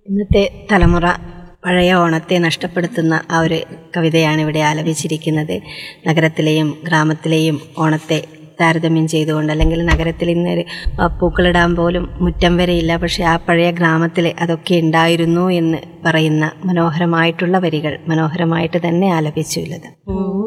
ഇന്നത്തെ തലമുറ പഴയ ഓണത്തെ നഷ്ടപ്പെടുത്തുന്ന ആ ഒരു കവിതയാണ് ഇവിടെ ആലപിച്ചിരിക്കുന്നത്. നഗരത്തിലെയും ഗ്രാമത്തിലെയും ഓണത്തെ താരതമ്യം ചെയ്തുകൊണ്ട്, അല്ലെങ്കിൽ നഗരത്തിൽ ഇന്ന് പൂക്കളിടാൻ പോലും മുറ്റം വരെയില്ല, പക്ഷെ ആ പഴയ ഗ്രാമത്തിൽ അതൊക്കെ ഉണ്ടായിരുന്നു എന്ന് പറയുന്ന മനോഹരമായിട്ടുള്ള വരികൾ മനോഹരമായിട്ട് തന്നെ ആലപിച്ചുള്ളത്.